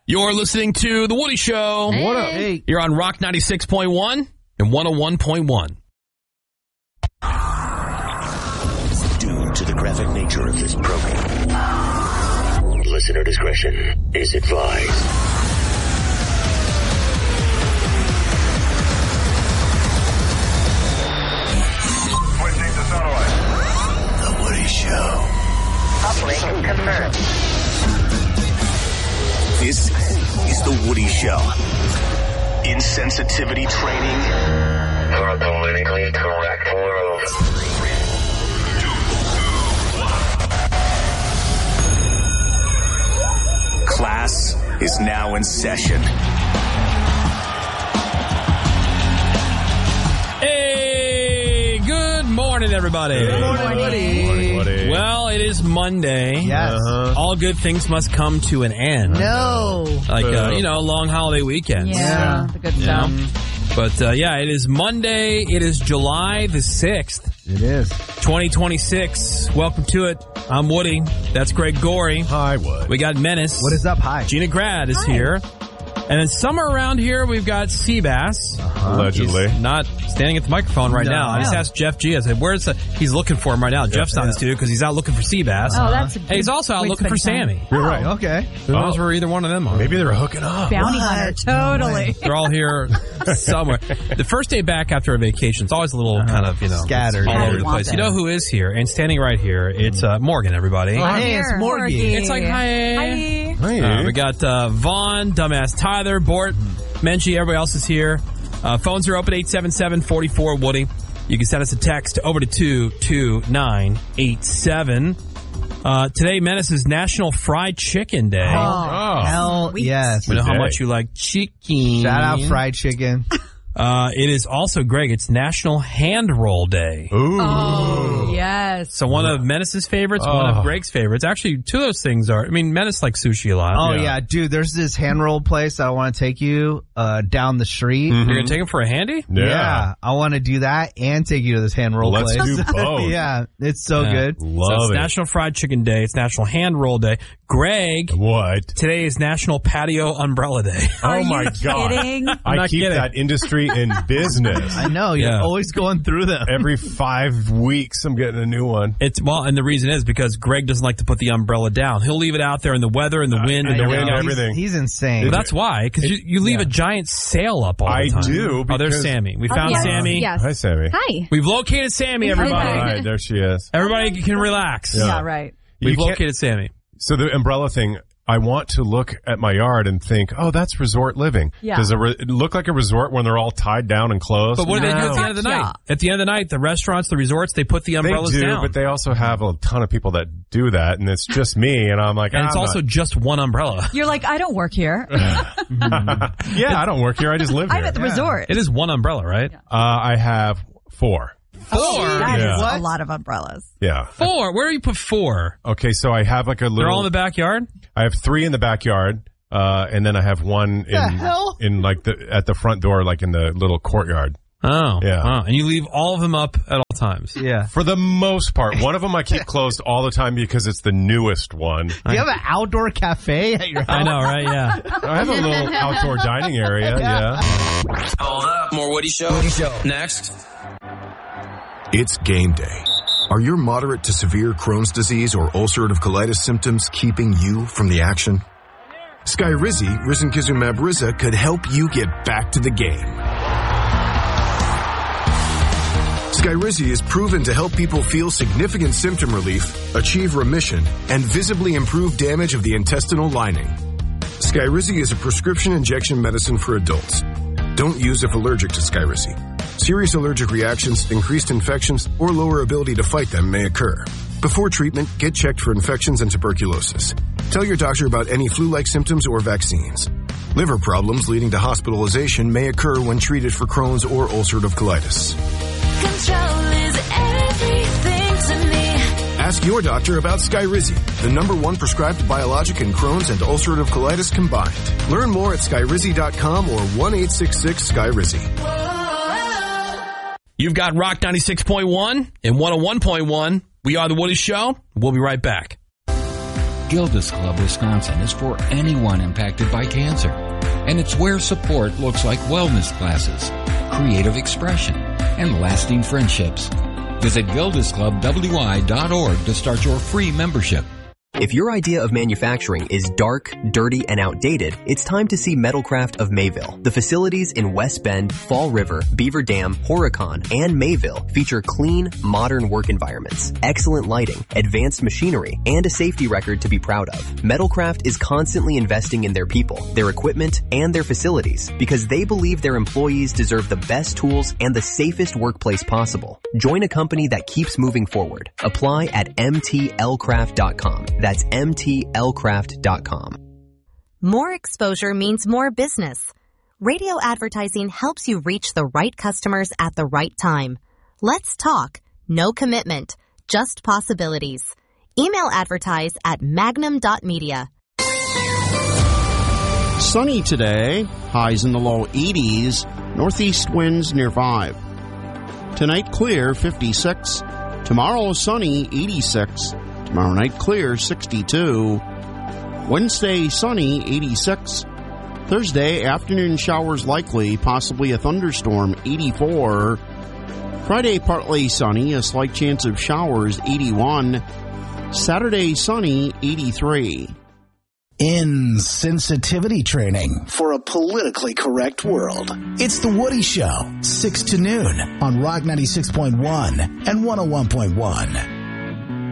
You're listening to The Woody Show. Hey. What up? Hey. You're on Rock 96.1 and 101.1. Due to the graphic nature of this program, listener discretion is advised. Switching to satellite. The Woody Show. Uplink confirmed. This is The Woody Show. Insensitivity training For a politically correct world. class is now in session. Hey, good morning, everybody. Good morning, Woody. Well, it is Monday. Yes. All good things must come to an end. No. Like, a long holiday weekend. Yeah, the good stuff. But, it is Monday. It is July the 6th, It is. 2026. Welcome to it. I'm Woody. That's Greg Gorey. Hi, Wood. We got Menace. What is up? Hi. Gina Grad is here. And then somewhere around here, we've got Seabass. Allegedly. He's not standing at the microphone right now. I just asked Jeff G. I said, where's the... He's looking for him right now. Jeff's not in the studio because he's out looking for Seabass. Oh, that's a Hey, he's also out way to looking for spend time. Sammy. You're right. Okay. Who knows where either one of them are? Maybe they're hooking up. Bounty hunter, totally. They're all here somewhere. The first day back after a vacation, it's always a little kind of, Scattered. all over the Want place. that. You know who is here? And standing right here, it's Morgan, everybody. Hey, it's Morgie. It's like, hi. Hi. Hey. We got Vaughn, Dumbass Tyler, Bort, Menchie, everybody else is here. Phones are open 877-44-WOODY. You can send us a text over to 22987. Today, Menace is National Fried Chicken Day. Oh, hell yes. We know how Today. much you like chicken. Shout out fried chicken. It is also, Greg, it's National Hand Roll Day. Ooh. Oh, yes. So one of Menace's favorites, one of Greg's favorites. Actually, two of those things are, Menace likes sushi a lot. Oh, yeah. Dude, there's this hand roll place that I want to take you down the street. You're going to take him for a handy? Yeah. I want to do that and take you to this hand roll Let's place. do both. Yeah. It's so Yeah. good. So Love it's it. National Fried Chicken Day. It's National Hand Roll Day. Greg, What? today is National Patio Umbrella Day. Oh, my God. Kidding? I not keep kidding. that industry in business. I know. You're Yeah. always going through them. Every 5 weeks, I'm getting a new one. And the reason is because Greg doesn't like to put the umbrella down. He'll leave it out there in the weather and the wind and the everything wind, else. everything. He's insane. Well, that's why, because you leave a giant sail up all I the time. do, Oh, there's because- Sammy. We found yes. Sammy. Yes. Hi, Sammy. Hi. We've located Sammy, everybody. All right, there she is. Everybody can relax. Yeah, right. We've You can't- located Sammy. So the umbrella thing, I want to look at my yard and think, oh, that's resort living. Yeah. Does it look like a resort when they're all tied down and closed? But what do they do at the end of the Yeah. night? At the end of the night, the restaurants, the resorts, they put the They umbrellas do, down. but they also have a ton of people that do that, and it's just me, and I'm like, and it's I'm also just one umbrella. You're like, I don't work here. not- yeah, I don't work here. I just live here. I'm at the resort. It is one umbrella, right? I have 4. That is Yeah. a lot of umbrellas. Yeah. 4. Where do you put 4? Okay, so I have like a little. They're all in the backyard? I have 3 in the backyard, and then I have one in like at the front door, like in the little courtyard. Oh. Yeah. Oh. And you leave all of them up at all times. Yeah. For the most part, one of them I keep closed all the time because it's the newest one. Do you have an outdoor cafe at your house? I know, right? Yeah. I have a little outdoor dining area. Yeah. Hold up. More Woody Show. Next. It's game day. Are your moderate to severe Crohn's disease or ulcerative colitis symptoms keeping you from the action? Skyrizi, risankizumab Riza, could help you get back to the game. Skyrizi is proven to help people feel significant symptom relief, achieve remission, and visibly improve damage of the intestinal lining. Skyrizi is a prescription injection medicine for adults. Don't use if allergic to Skyrizi. Serious allergic reactions, increased infections, or lower ability to fight them may occur. Before treatment, get checked for infections and tuberculosis. Tell your doctor about any flu-like symptoms or vaccines. Liver problems leading to hospitalization may occur when treated for Crohn's or ulcerative colitis. Control is everything to me. Ask your doctor about Skyrizi, the #1 prescribed biologic in Crohn's and ulcerative colitis combined. Learn more at skyrizi.com or 1-866-SKYRIZI. You've got Rock 96.1 and 101.1. We are The Woody Show. We'll be right back. Gildas Club Wisconsin is for anyone impacted by cancer. And it's where support looks like wellness classes, creative expression, and lasting friendships. Visit GildasClubWI.org to start your free membership. If your idea of manufacturing is dark, dirty, and outdated, it's time to see Metalcraft of Mayville. The facilities in West Bend, Fall River, Beaver Dam, Horicon, and Mayville feature clean, modern work environments, excellent lighting, advanced machinery, and a safety record to be proud of. Metalcraft is constantly investing in their people, their equipment, and their facilities because they believe their employees deserve the best tools and the safest workplace possible. Join a company that keeps moving forward. Apply at mtlcraft.com. That's mtlcraft.com. More exposure means more business. Radio advertising helps you reach the right customers at the right time. Let's talk. No commitment. Just possibilities. Email advertise at magnum.media. Sunny today. Highs in the low 80s. Northeast winds near 5. Tonight clear, 56. Tomorrow sunny, 86. Tomorrow night clear, 62. Wednesday sunny, 86. Thursday afternoon showers likely, possibly a thunderstorm, 84. Friday partly sunny, a slight chance of showers, 81. Saturday sunny, 83. Insensitivity training for a politically correct world. It's The Woody Show, 6 to noon on Rock 96.1 and 101.1.